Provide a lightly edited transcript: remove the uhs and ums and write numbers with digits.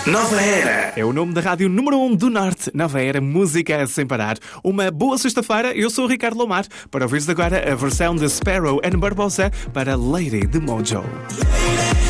Nova Era. É o nome da rádio número 1 do Norte. Nova Era, música sem parar. Uma boa sexta-feira, eu sou o Ricardo Lomar. Para ouvires agora a versão de Sparrow and Barbosa para Lady de Mojo.